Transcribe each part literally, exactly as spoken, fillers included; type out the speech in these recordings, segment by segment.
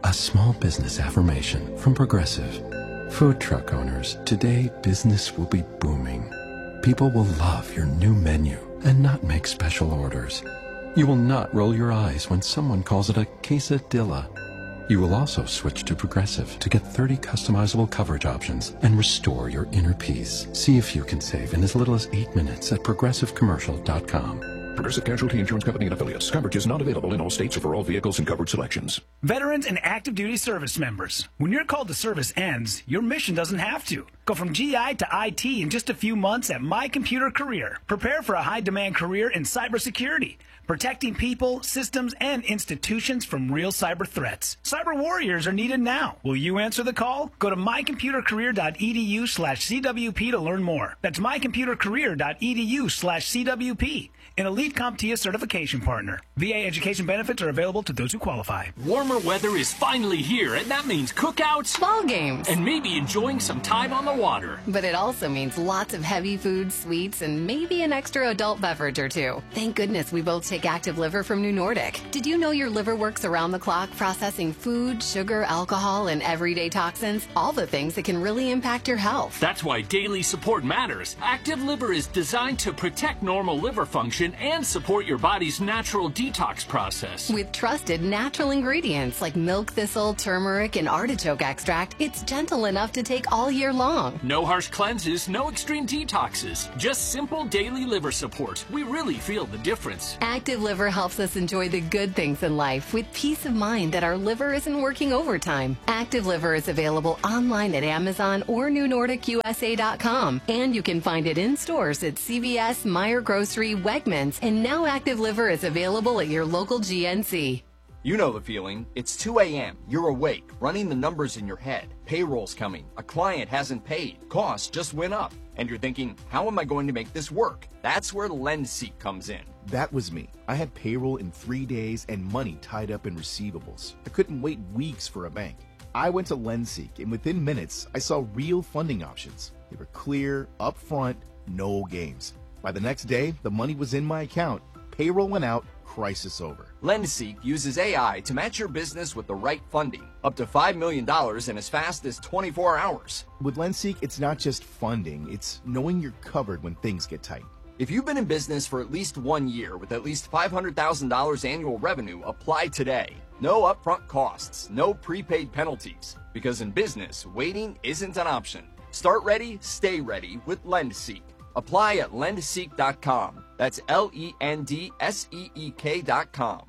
A small business affirmation from Progressive. Food truck owners, today business will be booming. People will love your new menu and not make special orders. You will not roll your eyes when someone calls it a quesadilla. You will also switch to Progressive to get thirty customizable coverage options and restore your inner peace. See if you can save in as little as eight minutes at progressive commercial dot com. Progressive Casualty Insurance Company and affiliates. Coverage is not available in all states or for all vehicles and coverage selections. Veterans and active duty service members, when your call to service ends, your mission doesn't have to. Go from G I to I T in just a few months at My Computer Career. Prepare for a high-demand career in cybersecurity, protecting people, systems, and institutions from real cyber threats. Cyber warriors are needed now. Will you answer the call? Go to my computer career dot e d u slash C W P to learn more. That's my computer career dot e d u slash C W P. An elite CompTIA certification partner. V A education benefits are available to those who qualify. Warmer weather is finally here, and that means cookouts, ball games, and maybe enjoying some time on the water. But it also means lots of heavy foods, sweets, and maybe an extra adult beverage or two. Thank goodness we both take Active Liver from New Nordic. Did you know your liver works around the clock processing food, sugar, alcohol, and everyday toxins? All the things that can really impact your health. That's why daily support matters. Active Liver is designed to protect normal liver function and support your body's natural detox process. With trusted natural ingredients like milk thistle, turmeric, and artichoke extract, it's gentle enough to take all year long. No harsh cleanses, no extreme detoxes, just simple daily liver support. We really feel the difference. Active Liver helps us enjoy the good things in life with peace of mind that our liver isn't working overtime. Active Liver is available online at Amazon or new nordic u s a dot com, and you can find it in stores at C V S, Meijer Grocery, Wegmans, and now Active Liver is available at your local G N C. You know the feeling. It's two a.m. You're awake, running the numbers in your head. Payroll's coming. A client hasn't paid. Costs just went up. And you're thinking, how am I going to make this work? That's where LendSeek comes in. That was me. I had payroll in three days and money tied up in receivables. I couldn't wait weeks for a bank. I went to LendSeek, and within minutes, I saw real funding options. They were clear, upfront, no games. By the next day, the money was in my account. Payroll went out, crisis over. LendSeek uses A I to match your business with the right funding, up to five million dollars in as fast as twenty-four hours. With LendSeek, it's not just funding, it's knowing you're covered when things get tight. If you've been in business for at least one year with at least five hundred thousand dollars annual revenue, apply today. No upfront costs, no prepaid penalties, because in business, waiting isn't an option. Start ready, stay ready with LendSeek. Apply at lend seek dot com. That's L E N D S E E K dot com.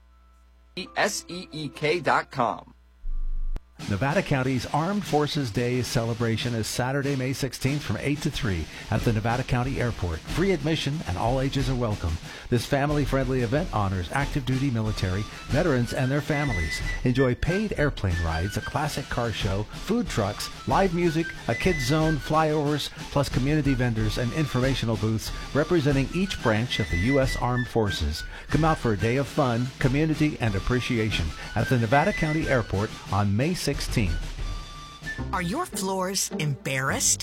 S E E K dot com. Nevada County's Armed Forces Day celebration is Saturday, May sixteenth from eight to three at the Nevada County Airport. Free admission and all ages are welcome. This family-friendly event honors active duty military, veterans, and their families. Enjoy paid airplane rides, a classic car show, food trucks, live music, a kids zone, flyovers, plus community vendors and informational booths representing each branch of the U S Armed Forces. Come out for a day of fun, community, and appreciation at the Nevada County Airport on May sixteenth. Are your floors embarrassed?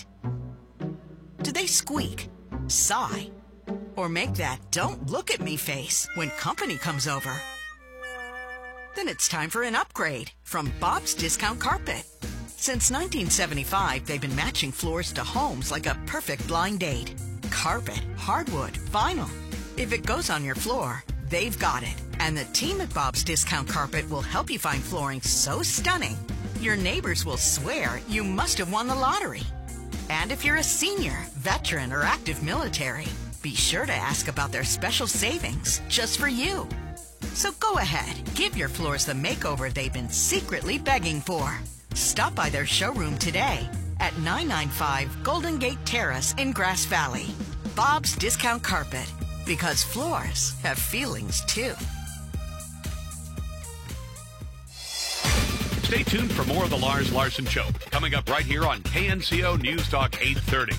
Do they squeak, sigh, or make that "don't look at me" face when company comes over? Then it's time for an upgrade from Bob's Discount Carpet. Since nineteen seventy-five, they've been matching floors to homes like a perfect blind date. Carpet, hardwood, vinyl. If it goes on your floor, they've got it. And the team at Bob's Discount Carpet will help you find flooring so stunning, your neighbors will swear you must have won the lottery. And if you're a senior, veteran, or active military, be sure to ask about their special savings just for you. So go ahead, give your floors the makeover they've been secretly begging for. Stop by their showroom today at nine ninety-five Golden Gate Terrace in Grass Valley. Bob's Discount Carpet, because floors have feelings too. Stay tuned for more of the Lars Larson Show, coming up right here on K N C O News Talk eight thirty.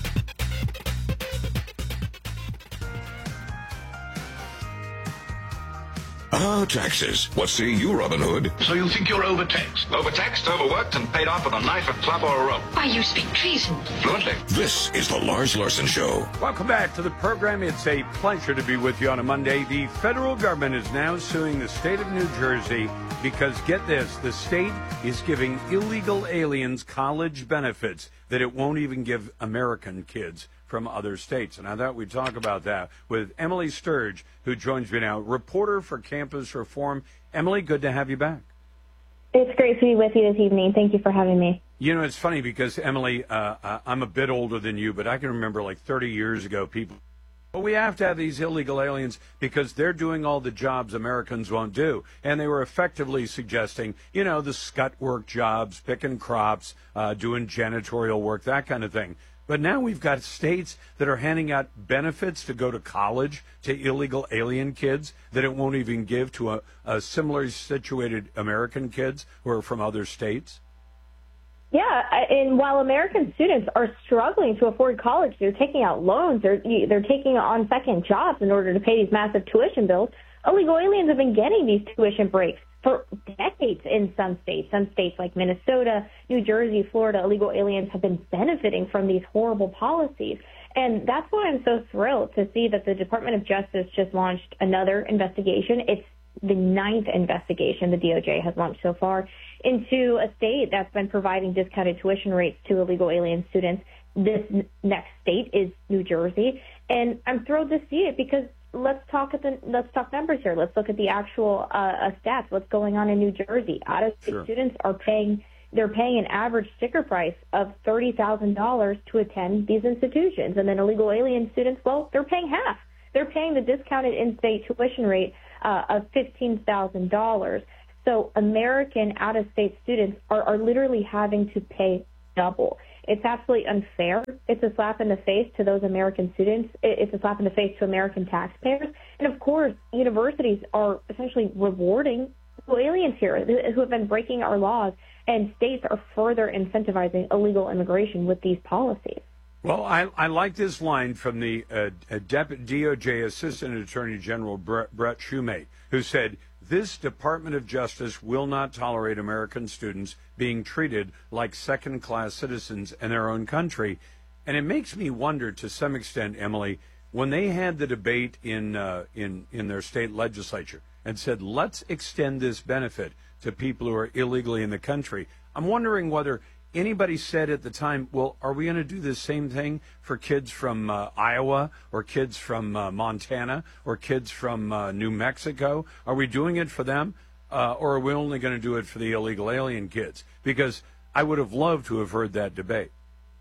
Ah, taxes. What say you, Robin Hood? So you think you're overtaxed? Overtaxed, overworked, and paid off with a knife, a club, or a rope. Why, you speak treason. Fluently. This is the Lars Larson Show. Welcome back to the program. It's a pleasure to be with you on a Monday. The federal government is now suing the state of New Jersey because, get this, the state is giving illegal aliens college benefits that it won't even give American kids from other states. And I thought we'd talk about that with Emily Sturge, who joins me now, reporter for Campus Reform. Emily, good to have you back. It's great to be with you this evening. Thank you for having me. You know, it's funny because, Emily, uh, I'm a bit older than you, but I can remember like thirty years ago, people, well, we have to have these illegal aliens because they're doing all the jobs Americans won't do. And they were effectively suggesting, you know, the scut work jobs, picking crops, uh, doing janitorial work, that kind of thing. But now we've got states that are handing out benefits to go to college to illegal alien kids that it won't even give to a, a similarly situated American kids who are from other states. Yeah, and while American students are struggling to afford college, they're taking out loans, they're, they're taking on second jobs in order to pay these massive tuition bills. Illegal aliens have been getting these tuition breaks for decades in some states. Some states like Minnesota, New Jersey, Florida, illegal aliens have been benefiting from these horrible policies. And that's why I'm so thrilled to see that the Department of Justice just launched another investigation. It's the ninth investigation the D O J has launched so far into a state that's been providing discounted tuition rates to illegal alien students. This next state is New Jersey. And I'm thrilled to see it because let's talk at the let's talk numbers here. Let's look at the actual uh, stats. What's going on in New Jersey? Out-of-state sure. students are paying they're paying an average sticker price of thirty thousand dollars to attend these institutions, and then illegal alien students, well, they're paying half. They're paying the discounted in-state tuition rate uh, of fifteen thousand dollars. So American out-of-state students are, are literally having to pay double. It's absolutely unfair. It's a slap in the face to those American students. It's a slap in the face to American taxpayers. And, of course, universities are essentially rewarding aliens here who have been breaking our laws, and states are further incentivizing illegal immigration with these policies. Well, I, I like this line from the uh, D O J Assistant Attorney General Brett, Brett Shumate, who said, "This Department of Justice will not tolerate American students being treated like second-class citizens in their own country." And it makes me wonder to some extent, Emily, when they had the debate in uh, in in their state legislature and said, let's extend this benefit to people who are illegally in the country, I'm wondering whether anybody said at the time, well, are we going to do the same thing for kids from uh, Iowa or kids from uh, Montana or kids from uh, New Mexico? Are we doing it for them? Uh, or are we only going to do it for the illegal alien kids? Because I would have loved to have heard that debate.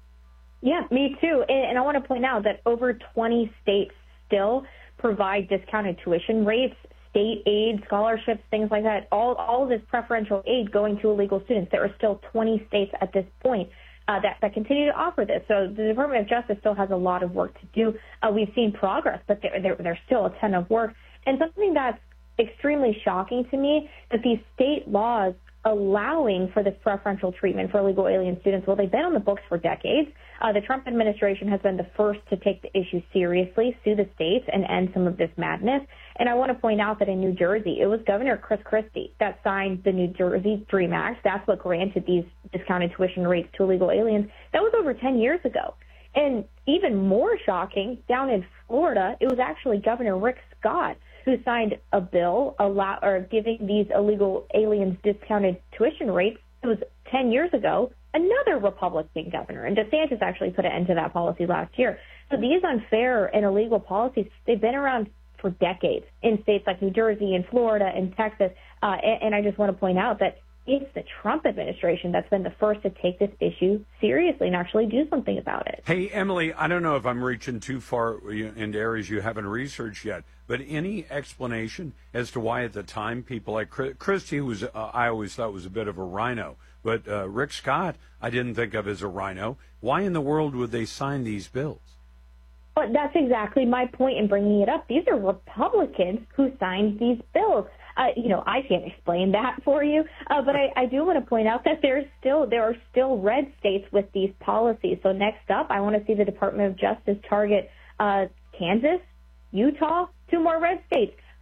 Yeah, me too. And, and I want to point out that over twenty states still provide discounted tuition rates, state aid, scholarships, things like that, all all of this preferential aid going to illegal students. There are still twenty states at this point uh, that, that continue to offer this. So the Department of Justice still has a lot of work to do. Uh, we've seen progress, but there, there, there's still a ton of work. And something that's extremely shocking to me, that these state laws allowing for this preferential treatment for illegal alien students, well, they've been on the books for decades. Uh, the Trump administration has been the first to take the issue seriously, sue the states, and end some of this madness. And I want to point out that in New Jersey, it was Governor Chris Christie that signed the New Jersey DREAM Act. That's what granted these discounted tuition rates to illegal aliens. That was over ten years ago. And even more shocking, down in Florida, it was actually Governor Rick Scott who signed a bill allow, or giving these illegal aliens discounted tuition rates. It was ten years ago. Another Republican governor, and DeSantis actually put an end to that policy last year. So these unfair and illegal policies, they've been around for decades in states like New Jersey and Florida and Texas. Uh, and, and I just want to point out that it's the Trump administration that's been the first to take this issue seriously and actually do something about it. Hey, Emily, I don't know if I'm reaching too far into areas you haven't researched yet, but any explanation as to why at the time people like Christie, who was, uh, I always thought was a bit of a rhino, but uh, Rick Scott, I didn't think of as a rhino. Why in the world would they sign these bills? Well, that's exactly my point in bringing it up. These are Republicans who signed these bills. Uh, you know, I can't explain that for you, uh, but I, I do want to point out that there's still there are still red states with these policies. So next up, I want to see the Department of Justice target uh, Kansas, Utah, two more red states that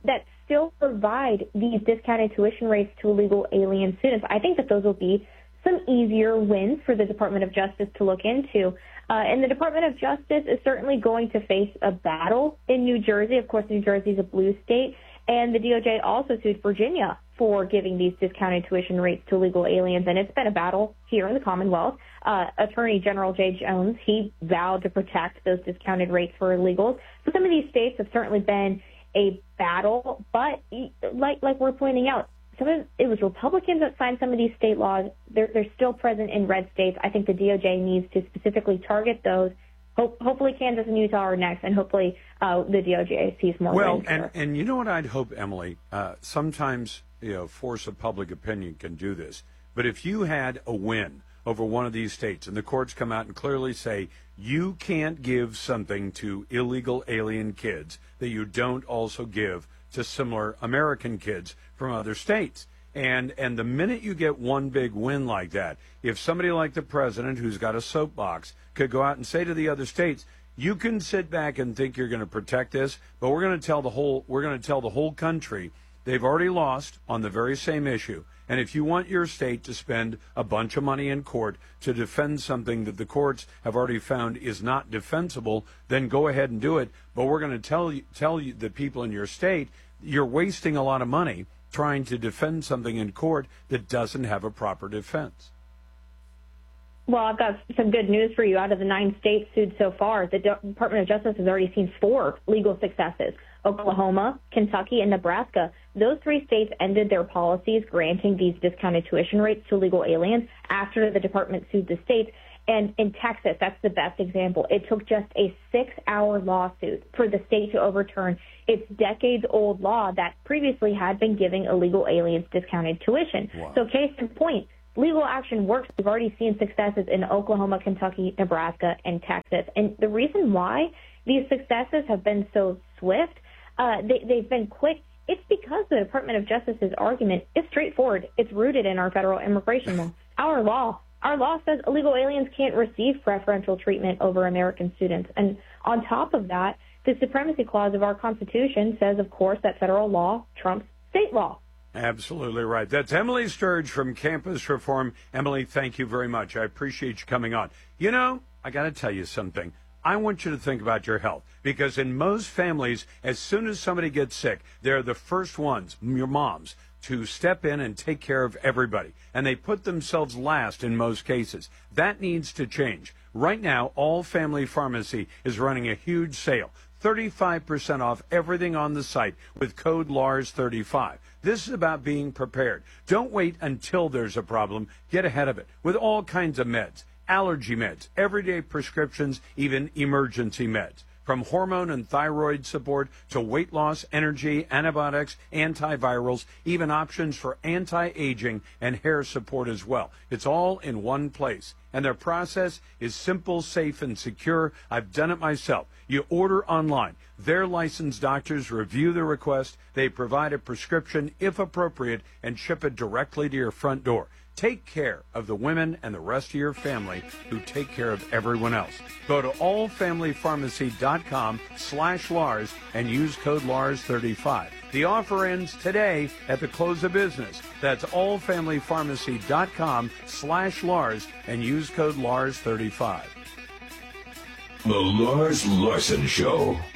still provide these discounted tuition rates to illegal alien students. I think that those will be some easier wins for the Department of Justice to look into. Uh, and the Department of Justice is certainly going to face a battle in New Jersey. Of course, New Jersey is a blue state. And the D O J also sued Virginia for giving these discounted tuition rates to illegal aliens. And it's been a battle here in the Commonwealth. Uh, Attorney General Jay Jones, he vowed to protect those discounted rates for illegals. So some of these states have certainly been a battle. But like like we're pointing out, some of it was Republicans that signed some of these state laws. They're, they're still present in red states. I think the D O J needs to specifically target those. Hope, hopefully Kansas and Utah are next, and hopefully uh, the D O J sees more. Well, wins and, here. and you know what I'd hope, Emily? Uh, sometimes, you know, force of public opinion can do this. But if you had a win over one of these states and the courts come out and clearly say you can't give something to illegal alien kids that you don't also give to similar American kids from other states. And and the minute you get one big win like that, if somebody like the president who's got a soapbox could go out and say to the other states, you can sit back and think you're going to protect this, but we're going to tell the whole we're going to tell the whole country they've already lost on the very same issue. And if you want your state to spend a bunch of money in court to defend something that the courts have already found is not defensible, then go ahead and do it. But we're going to tell you, tell you the people in your state you're wasting a lot of money trying to defend something in court that doesn't have a proper defense. Well, I've got some good news for you. Out of the nine states sued so far, the Department of Justice has already seen four legal successes: Oklahoma, Kentucky, and Nebraska. Those three states ended their policies granting these discounted tuition rates to illegal aliens after the department sued the states. And in Texas, that's the best example. It took just a six-hour lawsuit for the state to overturn its decades-old law that previously had been giving illegal aliens discounted tuition. Wow. So case in point, legal action works. We've already seen successes in Oklahoma, Kentucky, Nebraska, and Texas. And the reason why these successes have been so swift, uh, they, they've been quick, it's because the Department of Justice's argument is straightforward. It's rooted in our federal immigration law. Our law, our law says illegal aliens can't receive preferential treatment over American students. And on top of that, the Supremacy Clause of our Constitution says, of course, that federal law trumps state law. Absolutely right. That's Emily Sturge from Campus Reform. Emily, thank you very much. I appreciate you coming on. You know, I got to tell you something. I want you to think about your health, because in most families, as soon as somebody gets sick, they're the first ones, your moms, to step in and take care of everybody. And they put themselves last in most cases. That needs to change. Right now, All Family Pharmacy is running a huge sale. thirty-five percent off everything on the site with code Lars thirty-five. This is about being prepared. Don't wait until there's a problem. Get ahead of it with all kinds of meds, allergy meds, everyday prescriptions, even emergency meds. From hormone and thyroid support to weight loss, energy, antibiotics, antivirals, even options for anti-aging and hair support as well. It's all in one place. And their process is simple, safe, and secure. I've done it myself. You order online. Their licensed doctors review the request. They provide a prescription, if appropriate, and ship it directly to your front door. Take care of the women and the rest of your family who take care of everyone else. Go to allfamilypharmacy.com slash Lars and use code Lars thirty-five. The offer ends today at the close of business. That's allfamilypharmacy.com slash Lars and use code Lars thirty-five. The Lars Larson Show.